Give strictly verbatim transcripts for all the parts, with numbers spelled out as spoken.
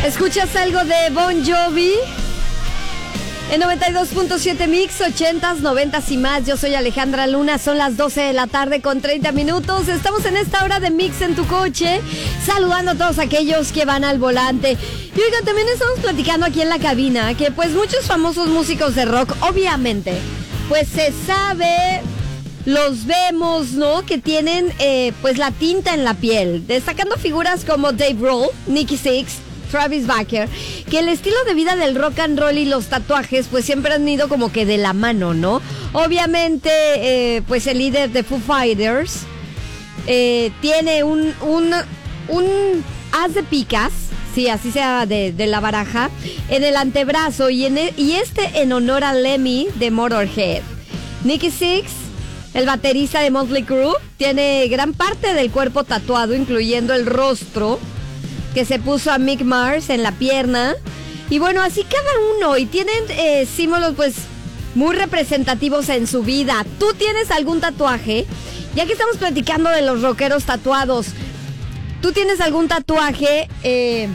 ¿Escuchas algo de Bon Jovi? En noventa y dos punto siete Mix, ochentas, noventas y más. Yo soy Alejandra Luna, son las doce de la tarde con treinta minutos. Estamos en esta hora de Mix en tu coche, saludando a todos aquellos que van al volante. Y oigan, también estamos platicando aquí en la cabina que pues muchos famosos músicos de rock, obviamente, pues se sabe, los vemos, ¿no? Que tienen eh, pues la tinta en la piel, destacando figuras como Dave Grohl, Nikki Sixx, Travis Barker, que el estilo de vida del rock and roll y los tatuajes pues siempre han ido como que de la mano, ¿no? Obviamente eh, pues el líder de Foo Fighters eh, tiene un, un, un haz de picas, sí, así sea de, de la baraja, en el antebrazo y, en el, y este en honor a Lemmy de Motorhead. Nikki Sixx, el baterista de Motley Crue, tiene gran parte del cuerpo tatuado, incluyendo el rostro, que se puso a Mick Mars en la pierna. Y bueno, así cada uno. Y tienen eh, símbolos pues muy representativos en su vida. ¿Tú tienes algún tatuaje? Ya que estamos platicando de los rockeros tatuados, ¿tú tienes algún tatuaje? Eh,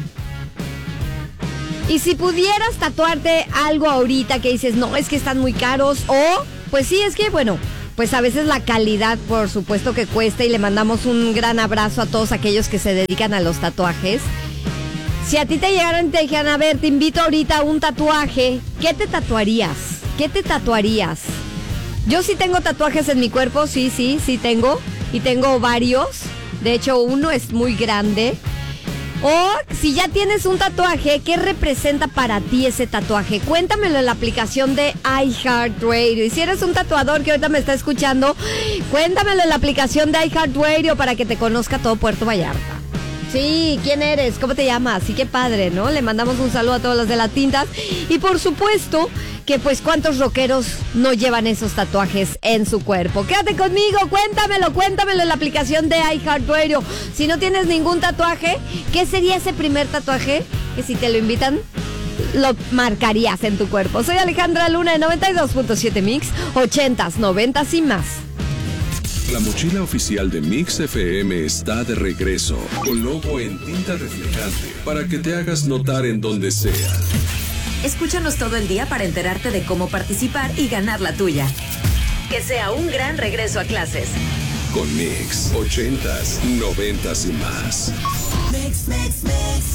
y si pudieras tatuarte algo ahorita que dices, no, es que están muy caros. O, pues sí, es que bueno, pues a veces la calidad, por supuesto que cuesta, y le mandamos un gran abrazo a todos aquellos que se dedican a los tatuajes. Si a ti te llegaran y te dijeran, a ver, te invito ahorita a un tatuaje, ¿qué te tatuarías? ¿Qué te tatuarías? Yo sí tengo tatuajes en mi cuerpo, sí, sí, sí tengo, y tengo varios. De hecho, uno es muy grande. O si ya tienes un tatuaje, ¿qué representa para ti ese tatuaje? Cuéntamelo en la aplicación de iHeartRadio. Y si eres un tatuador que ahorita me está escuchando, cuéntamelo en la aplicación de iHeartRadio para que te conozca todo Puerto Vallarta. Sí, ¿quién eres? ¿Cómo te llamas? Sí, qué padre, ¿no? Le mandamos un saludo a todos los de la Tintas. Y por supuesto que pues cuántos rockeros no llevan esos tatuajes en su cuerpo. Quédate conmigo, cuéntamelo, cuéntamelo en la aplicación de iHeartRadio. Si no tienes ningún tatuaje, ¿qué sería ese primer tatuaje que si te lo invitan lo marcarías en tu cuerpo? Soy Alejandra Luna de noventa y dos punto siete Mix, ochentas, noventas y más. La mochila oficial de Mix F M está de regreso, con logo en tinta reflejante, para que te hagas notar en donde sea. Escúchanos todo el día para enterarte de cómo participar y ganar la tuya. Que sea un gran regreso a clases. Con Mix, ochentas, noventas y más. Mix, mix, mix.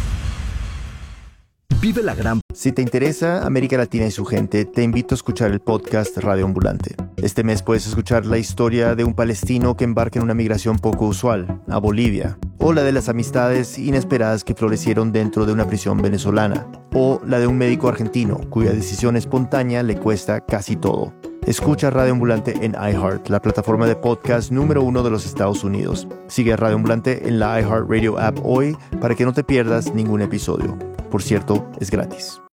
Vive la gran... Si te interesa América Latina y su gente, te invito a escuchar el podcast Radio Ambulante. Este mes puedes escuchar la historia de un palestino que embarca en una migración poco usual, a Bolivia, o la de las amistades inesperadas que florecieron dentro de una prisión venezolana, o la de un médico argentino cuya decisión espontánea le cuesta casi todo. Escucha Radio Ambulante en iHeart, la plataforma de podcast número uno de los Estados Unidos. Sigue a Radio Ambulante en la iHeartRadio app hoy para que no te pierdas ningún episodio. Por cierto, es gratis.